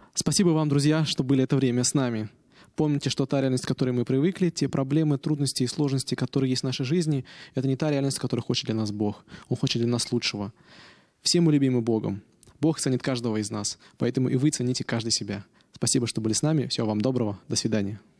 Спасибо вам, друзья, что были это время с нами. Помните, что та реальность, к которой мы привыкли, те проблемы, трудности и сложности, которые есть в нашей жизни, это не та реальность, которую хочет для нас Бог. Он хочет для нас лучшего. Все мы любимы Богом. Бог ценит каждого из нас, поэтому и вы цените каждый себя. Спасибо, что были с нами. Всего вам доброго. До свидания.